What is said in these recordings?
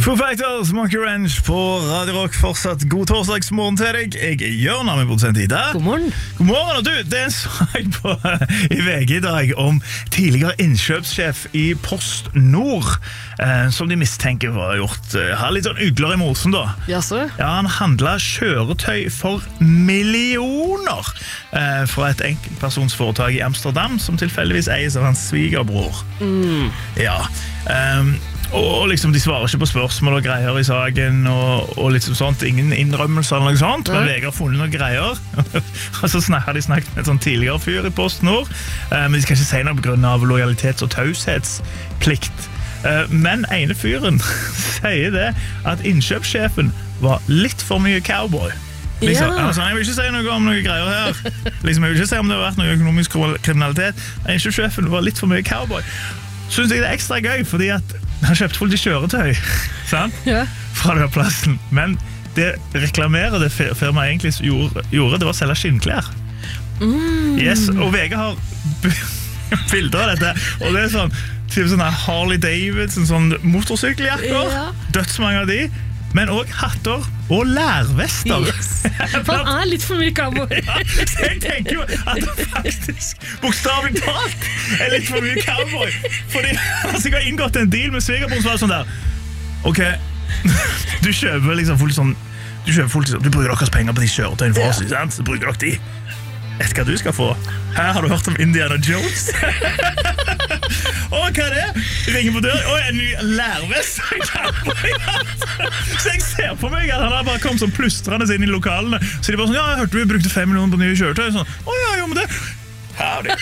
Foo Fighters, Monkey Ranch på Radio Rock. Fortsatt god torsdagsmorgen til deg. Jeg gjør navnet produsent Ida. God morgen. God morgen, og du, det er en sak i VG i dag om tidligere innkjøpssjef i Post Nord, som de mistenker for å ha gjort litt sånn ugler i mosen da. Jaså? Ja, han handlet kjøretøy for millioner fra et enkeltpersonsforetak i Amsterdam, som tilfeldigvis eies av hans svigerbror. Ja, og liksom de svarer ikke på spørsmål og greier i saken og liksom sånt, ingen innrømmelser eller noe sånt, men VG har funnet noen greier og så har de snakket med et sånn tidligere fyr i Post Nord, men de skal ikke si noe på grunn av lojalitets- og taushetsplikt, men ene fyren sier det at innkjøpssjefen var litt for mye cowboy. Liksom, altså, jeg vil ikke si noe om noen greier her liksom, jeg vil ikke si om det har vært noe økonomisk kriminalitet. Innkjøpssjefen var litt for mye cowboy. Synes jeg det er ekstra gøy, fordi at han kjøpte fullt i kjøretøy, sant? Ja. Fra den plassen. Men det reklamerer det firmaet egentlig gjorde, det var å selge skinnklær. Yes, og VG har bilder av dette, og det er sånn Harley Davidson, sånn motorsykkeljakker, dødsmange av de, men også hatter og lærvester. Han er litt for mye cowboy. Så jeg tenker jo at det faktisk, bokstavlig talt, er litt for mye cowboy. Fordi han sikkert har inngått en deal med svigerbroren som var sånn der, ok, du kjøper liksom fullt sånn, du bruker deres penger på de kjøretøyene for oss, sant? Så bruker dere de. Vet hva du skal få? Her har du hørt om Indiana Jones? Hva er det? Ringer på døren, en ny lærvest. Så jeg ser på meg at han har bare kommet sånn plustrende inn i lokalene. Så de bare sånn, ja, jeg hørte du brukte 5 millioner på nye kjøretøy. Sånn, ja, jo, men det howdy.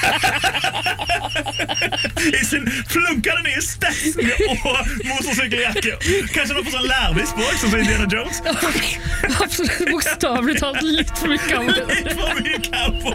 I sin flunkende nye Stetson og motorsykkeljakke. Kanskje han har fått sånn lærvist på, som Indiana Jones? Absolutt, bokstavlig talt litt for mye cowboy. Litt for mye cowboy.